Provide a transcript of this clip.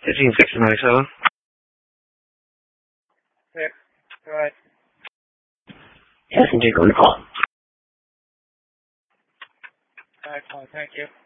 1597. Yeah, go ahead. Yeah, I can take on the call. Excellent, thank you.